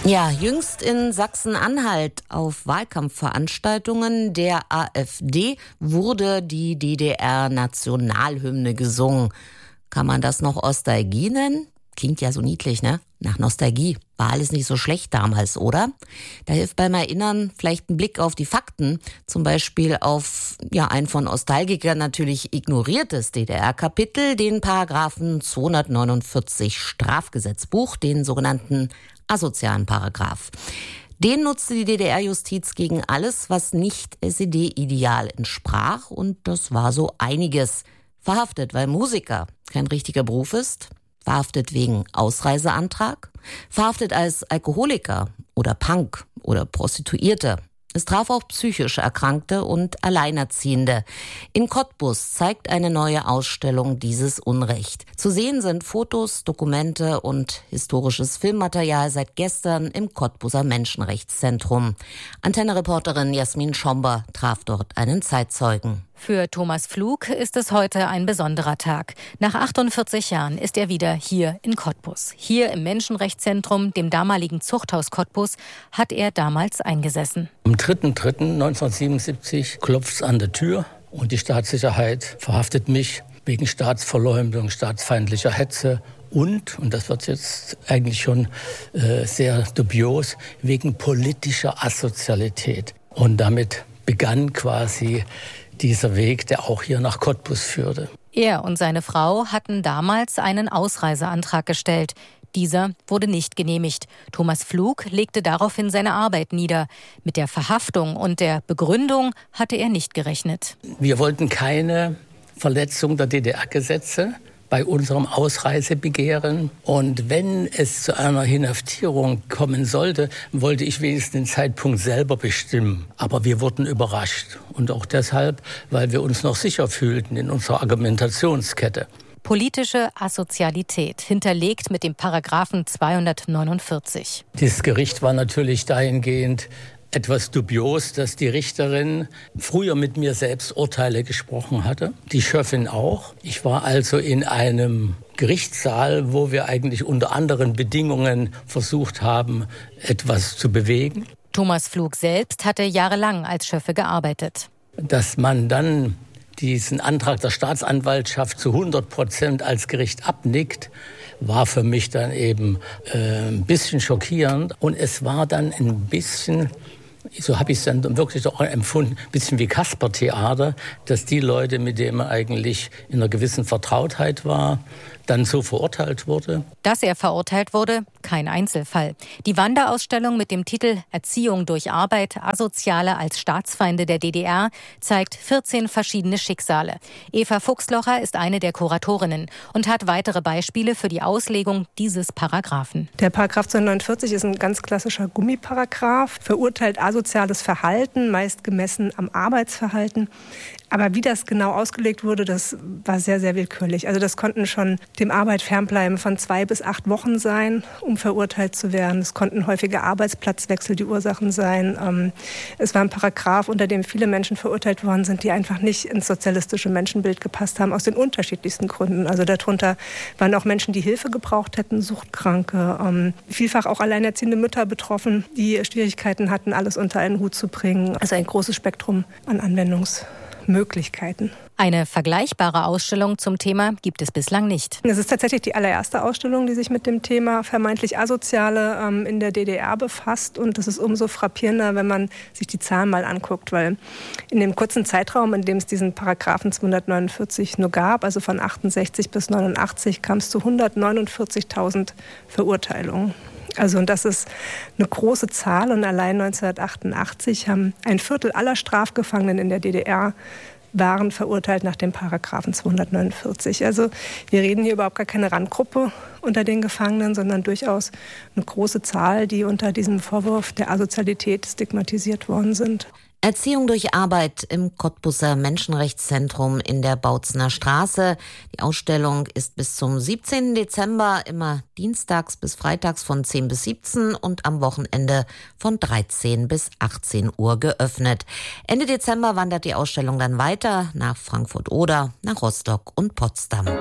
Ja, jüngst in Sachsen-Anhalt auf Wahlkampfveranstaltungen der AfD wurde die DDR-Nationalhymne gesungen. Kann man das noch Ostalgie nennen? Klingt ja so niedlich, ne? Nach Nostalgie. War alles nicht so schlecht damals, oder? Da hilft beim Erinnern vielleicht ein Blick auf die Fakten. Zum Beispiel auf ein von Nostalgikern natürlich ignoriertes DDR-Kapitel, den Paragraphen 249 Strafgesetzbuch, den sogenannten asozialen Paragraph. Den nutzte die DDR-Justiz gegen alles, was nicht SED-Ideal entsprach. Und das war so einiges. Verhaftet, weil Musiker kein richtiger Beruf ist. Verhaftet wegen Ausreiseantrag. Verhaftet als Alkoholiker oder Punk oder Prostituierte. Es traf auch psychisch Erkrankte und Alleinerziehende. In Cottbus zeigt eine neue Ausstellung dieses Unrecht. Zu sehen sind Fotos, Dokumente und historisches Filmmaterial seit gestern im Cottbuser Menschenrechtszentrum. Antenne-Reporterin Jasmin Schomber traf dort einen Zeitzeugen. Für Thomas Pflug ist es heute ein besonderer Tag. Nach 48 Jahren ist er wieder hier in Cottbus. Hier im Menschenrechtszentrum, dem damaligen Zuchthaus Cottbus, hat er damals eingesessen. Am 3.3.1977 klopft es an der Tür und die Staatssicherheit verhaftet mich wegen Staatsverleumdung, staatsfeindlicher Hetze und das wird jetzt eigentlich schon sehr dubios, wegen politischer Asozialität. Und damit begann quasi dieser Weg, der auch hier nach Cottbus führte. Er und seine Frau hatten damals einen Ausreiseantrag gestellt. Dieser wurde nicht genehmigt. Thomas Pflug legte daraufhin seine Arbeit nieder. Mit der Verhaftung und der Begründung hatte er nicht gerechnet. Wir wollten keine Verletzung der DDR-Gesetze bei unserem Ausreisebegehren. Und wenn es zu einer Inhaftierung kommen sollte, wollte ich wenigstens den Zeitpunkt selber bestimmen. Aber wir wurden überrascht. Und auch deshalb, weil wir uns noch sicher fühlten in unserer Argumentationskette. Politische Asozialität, hinterlegt mit dem Paragraphen 249. Dieses Gericht war natürlich dahingehend etwas dubios, dass die Richterin früher mit mir selbst Urteile gesprochen hatte, die Schöffin auch. Ich war also in einem Gerichtssaal, wo wir eigentlich unter anderen Bedingungen versucht haben, etwas zu bewegen. Thomas Pflug selbst hatte jahrelang als Schöffe gearbeitet. Dass man dann diesen Antrag der Staatsanwaltschaft zu 100% als Gericht abnickt, war für mich dann eben ein bisschen schockierend. Und es war dann ein bisschen, so habe ich es dann wirklich auch empfunden, ein bisschen wie Kaspertheater, dass die Leute, mit denen man eigentlich in einer gewissen Vertrautheit war, dann so verurteilt wurde. Dass er verurteilt wurde, kein Einzelfall. Die Wanderausstellung mit dem Titel Erziehung durch Arbeit, Asoziale als Staatsfeinde der DDR zeigt 14 verschiedene Schicksale. Eva Fuchslocher ist eine der Kuratorinnen und hat weitere Beispiele für die Auslegung dieses Paragraphen. Der Paragraph 249 ist ein ganz klassischer Gummiparagraph, verurteilt asoziales Verhalten, meist gemessen am Arbeitsverhalten. Aber wie das genau ausgelegt wurde, das war sehr, sehr willkürlich. Also das konnten schon dem Arbeit fernbleiben von 2 bis 8 Wochen sein, um verurteilt zu werden. Es konnten häufige Arbeitsplatzwechsel die Ursachen sein. Es war ein Paragraph, unter dem viele Menschen verurteilt worden sind, die einfach nicht ins sozialistische Menschenbild gepasst haben, aus den unterschiedlichsten Gründen. Also darunter waren auch Menschen, die Hilfe gebraucht hätten, Suchtkranke, vielfach auch alleinerziehende Mütter betroffen, die Schwierigkeiten hatten, alles unter einen Hut zu bringen. Also ein großes Spektrum an Anwendungsmöglichkeiten. Eine vergleichbare Ausstellung zum Thema gibt es bislang nicht. Es ist tatsächlich die allererste Ausstellung, die sich mit dem Thema vermeintlich Asoziale in der DDR befasst. Und das ist umso frappierender, wenn man sich die Zahlen mal anguckt. Weil in dem kurzen Zeitraum, in dem es diesen Paragraphen 249 nur gab, also von 68 bis 89, kam es zu 149.000 Verurteilungen. Also und das ist eine große Zahl. Und allein 1988 haben 1/4 aller Strafgefangenen in der DDR waren verurteilt nach dem Paragraphen 249. Also wir reden hier überhaupt gar keine Randgruppe unter den Gefangenen, sondern durchaus eine große Zahl, die unter diesem Vorwurf der Asozialität stigmatisiert worden sind. Erziehung durch Arbeit im Cottbuser Menschenrechtszentrum in der Bautzener Straße. Die Ausstellung ist bis zum 17. Dezember immer dienstags bis freitags von 10 bis 17 und am Wochenende von 13 bis 18 Uhr geöffnet. Ende Dezember wandert die Ausstellung dann weiter nach Frankfurt-Oder, nach Rostock und Potsdam.